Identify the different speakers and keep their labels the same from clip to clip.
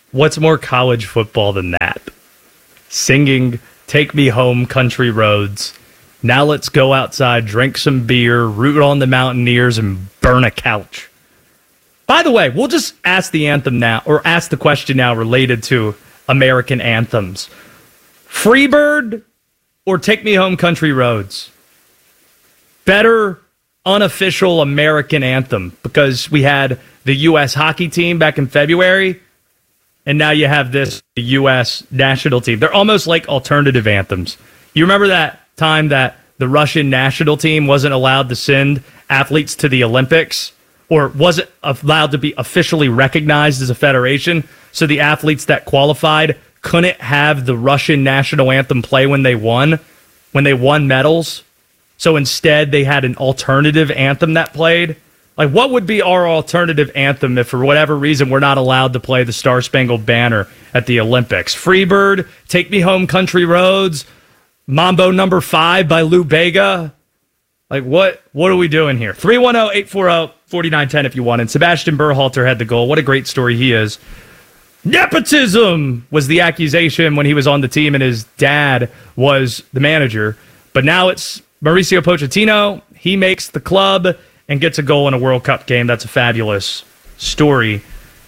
Speaker 1: What's more college football than that? Singing Take Me Home Country Roads. Now let's go outside, drink some beer, root on the Mountaineers, and burn a couch. By the way, we'll just ask the anthem now, or ask the question now related to American anthems. Freebird or Take Me Home Country Roads? Better unofficial American anthem, because we had the U.S. hockey team back in February, and now you have this U.S. national team. They're almost like alternative anthems. You remember that time that the Russian national team wasn't allowed to send athletes to the Olympics, or wasn't allowed to be officially recognized as a federation, so the athletes that qualified couldn't have the Russian national anthem play when they won medals? So instead, they had an alternative anthem that played. Like, what would be our alternative anthem if, for whatever reason, we're not allowed to play the Star Spangled Banner at the Olympics? Freebird, Take Me Home Country Roads, Mambo Number 5 by Lou Bega. Like, what are we doing here? 310-840-4910 if you want. And Sebastian Berhalter had the goal. What a great story he is. Nepotism was the accusation when he was on the team and his dad was the manager. But now it's Mauricio Pochettino. He makes the club and gets a goal in a World Cup game. That's a fabulous story.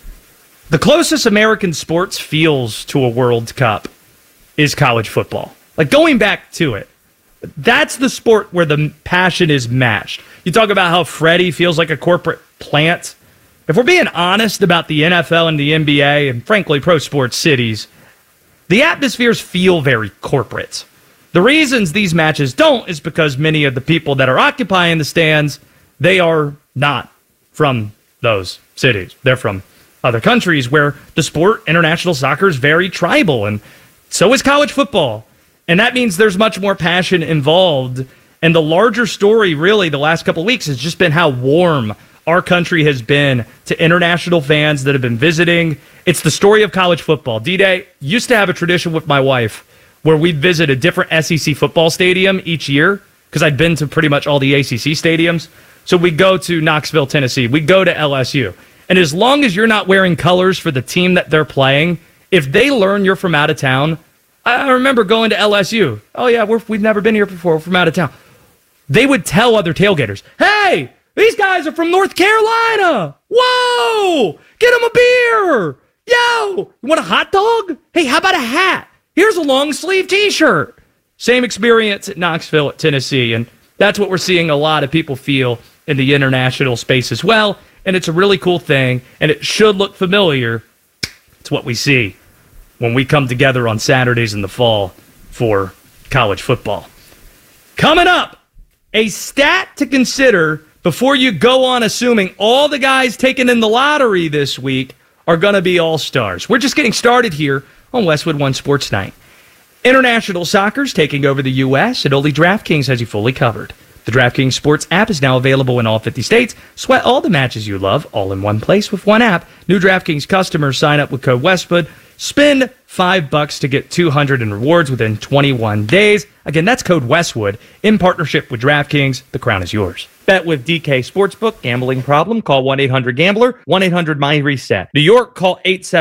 Speaker 1: The closest American sports feels to a World Cup is college football. Like, going back to it, that's the sport where the passion is matched. You talk about how Freddie feels like a corporate plant. If we're being honest about the NFL and the NBA, and frankly, pro sports cities, the atmospheres feel very corporate. The reasons these matches don't is because many of the people that are occupying the stands, they are not from those cities. They're from other countries where the sport, international soccer, is very tribal, and so is college football. And that means there's much more passion involved. And the larger story, really, the last couple of weeks has just been how warm our country has been to international fans that have been visiting. It's the story of college football. D-Day used to have a tradition with my wife where we'd visit a different SEC football stadium each year, because I'd been to pretty much all the ACC stadiums. So we'd go to Knoxville, Tennessee. We'd go to LSU. And as long as you're not wearing colors for the team that they're playing, if they learn you're from out of town, I remember going to LSU. Oh, yeah, we've never been here before. We're from out of town. They would tell other tailgaters, hey, these guys are from North Carolina. Whoa, get them a beer. Yo, you want a hot dog? Hey, how about a hat? Here's a long sleeve T-shirt. Same experience at Knoxville, at Tennessee. And that's what we're seeing a lot of people feel in the international space as well. And it's a really cool thing. And it should look familiar. It's what we see when we come together on Saturdays in the fall for college football. Coming up, a stat to consider before you go on assuming all the guys taken in the lottery this week are going to be all-stars. We're just getting started here on Westwood One Sports Night. International soccer's taking over the U.S., and only DraftKings has you fully covered. The DraftKings Sports app is now available in all 50 states. Sweat all the matches you love, all in one place with one app. New DraftKings customers sign up with code Westwood. Spend $5 to get $200 in rewards within 21 days. Again, that's code Westwood in partnership with DraftKings. The crown is yours. Bet with DK Sportsbook. Gambling problem? Call 1-800-GAMBLER. 1-800-MY-RESET. New York, call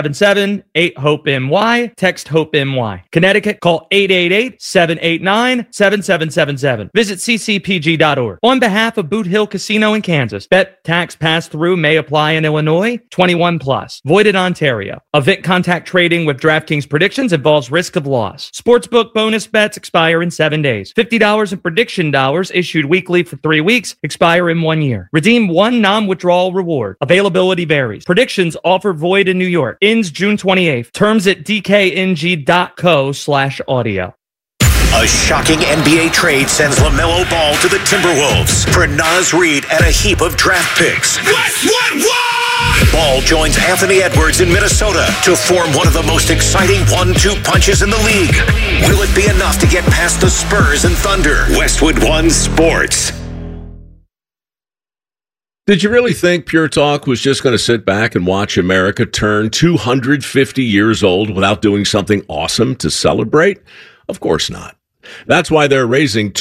Speaker 1: 877-8-HOPE-NY. Text HOPE-NY. Connecticut, call 888-789-7777. Visit ccpg.org. On behalf of Boot Hill Casino in Kansas, bet tax pass-through may apply in Illinois. 21 plus. Void in Ontario. Event contact trading with DraftKings predictions involves risk of loss. Sportsbook bonus bets expire in 7 days. $50 in prediction dollars issued weekly for 3 weeks. Expire in 1 year. Redeem one non-withdrawal reward. Availability varies. Predictions offer void in New York. Ends June 28th. Terms at dkng.co/audio.
Speaker 2: A shocking NBA trade sends LaMelo Ball to the Timberwolves for Naz Reid and a heap of draft picks. What? Ball joins Anthony Edwards in Minnesota to form one of the most exciting 1-2 punches in the league. Will it be enough to get past the Spurs and Thunder? Westwood One Sports.
Speaker 3: Did you really think Pure Talk was just going to sit back and watch America turn 250 years old without doing something awesome to celebrate? Of course not. That's why they're raising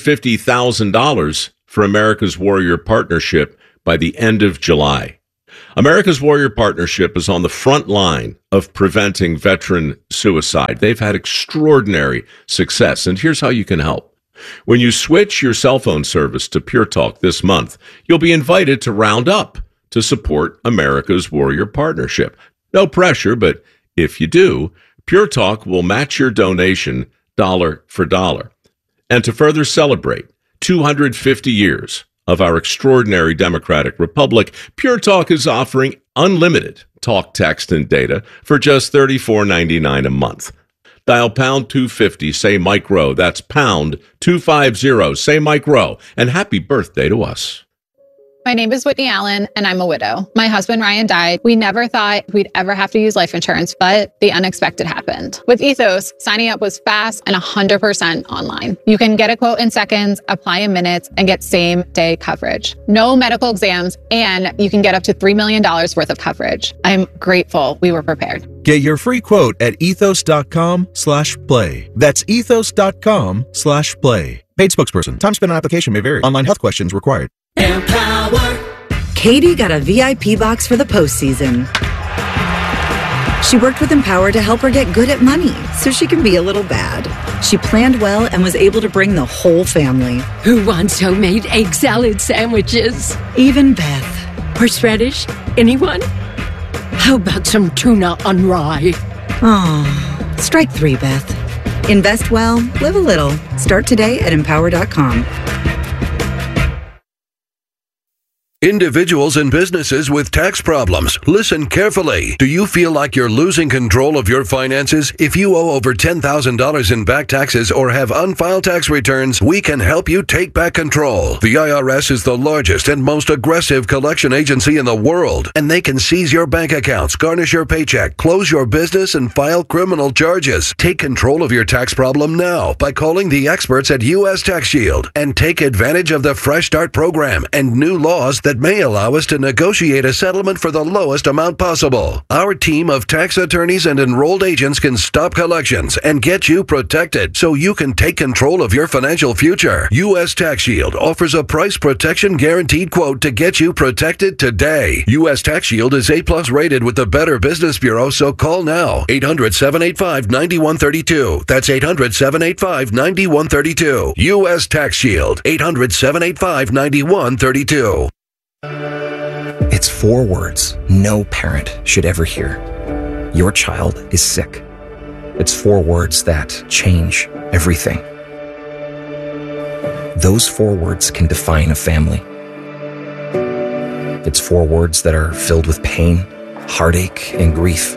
Speaker 3: $250,000 for America's Warrior Partnership by the end of July. America's Warrior Partnership is on the front line of preventing veteran suicide. They've had extraordinary success, and here's how you can help. When you switch your cell phone service to Pure Talk this month, you'll be invited to round up to support America's Warrior Partnership. No pressure, but if you do, Pure Talk will match your donation dollar for dollar. And to further celebrate 250 years of our extraordinary democratic republic, Pure Talk is offering unlimited talk, text, and data for just $34.99 a month. Dial pound 250, say Mike Rowe. That's pound 250, say Mike Rowe. And happy birthday to us.
Speaker 4: My name is Whitney Allen, and I'm a widow. My husband, Ryan, died. We never thought we'd ever have to use life insurance, but the unexpected happened. With Ethos, signing up was fast and 100% online. You can get a quote in seconds, apply in minutes, and get same-day coverage. No medical exams, and you can get up to $3 million worth of coverage. I'm grateful we were prepared.
Speaker 5: Get your free quote at ethos.com/play. That's ethos.com/play. Paid spokesperson. Time spent on application may vary. Online health questions required.
Speaker 6: Empower. Katie got a VIP box for the postseason. She worked with Empower to help her get good at money so she can be a little bad. She planned well and was able to bring the whole family.
Speaker 7: Who wants homemade egg salad sandwiches?
Speaker 6: Even Beth.
Speaker 7: Horseradish? Anyone? How about some tuna on rye?
Speaker 6: Oh, strike 3, Beth. Invest well, live a little. Start today at empower.com.
Speaker 8: Individuals and businesses with tax problems, listen carefully. Do you feel like you're losing control of your finances? If you owe over $10,000 in back taxes or have unfiled tax returns, we can help you take back control. The IRS is the largest and most aggressive collection agency in the world, and they can seize your bank accounts, garnish your paycheck, close your business, and file criminal charges. Take control of your tax problem now by calling the experts at U.S. Tax Shield and take advantage of the Fresh Start program and new laws that may allow us to negotiate a settlement for the lowest amount possible. Our team of tax attorneys and enrolled agents can stop collections and get you protected so you can take control of your financial future. U.S. Tax Shield offers a price protection guaranteed quote to get you protected today. U.S. Tax Shield is A+ rated with the Better Business Bureau, so call now. 800-785-9132. That's 800-785-9132. U.S. Tax Shield. 800-785-9132.
Speaker 9: It's 4 words no parent should ever hear. Your child is sick. It's 4 words that change everything. Those 4 words can define a family. It's 4 words that are filled with pain, heartache, and grief.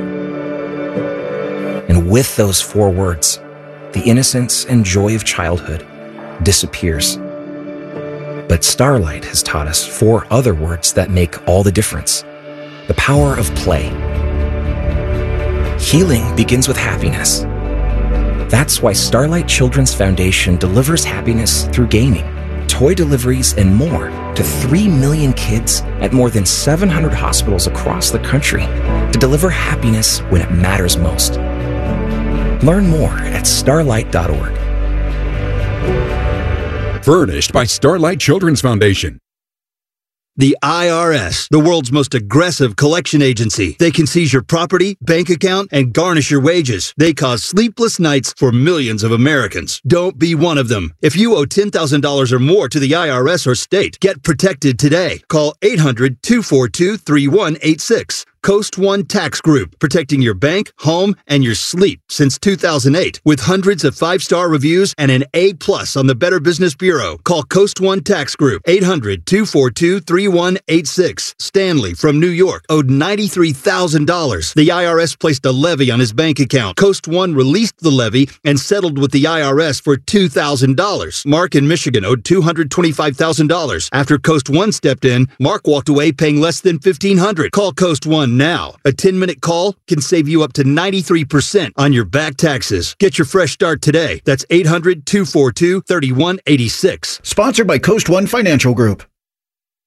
Speaker 9: And with those 4 words, the innocence and joy of childhood disappears. But Starlight has taught us 4 other words that make all the difference. The power of play. Healing begins with happiness. That's why Starlight Children's Foundation delivers happiness through gaming, toy deliveries, and more to 3 million kids at more than 700 hospitals across the country to deliver happiness when it matters most. Learn more at starlight.org.
Speaker 10: Furnished by Starlight Children's Foundation.
Speaker 11: The IRS, the world's most aggressive collection agency. They can seize your property, bank account, and garnish your wages. They cause sleepless nights for millions of Americans. Don't be one of them. If you owe $10,000 or more to the IRS or state, get protected today. Call 800-242-3186. Coast One Tax Group, protecting your bank, home, and your sleep since 2008. With hundreds of 5-star reviews and an A+ on the Better Business Bureau. Call Coast One Tax Group, 800-242-3186. Stanley from New York owed $93,000. The IRS placed a levy on his bank account. Coast One released the levy and settled with the IRS for $2,000. Mark in Michigan owed $225,000. After Coast One stepped in, Mark walked away paying less than $1,500. Call Coast One now. A 10-minute call can save you up to 93% on your back taxes. Get your fresh start today. That's 800-242-3186.
Speaker 12: Sponsored by Coast One Financial Group.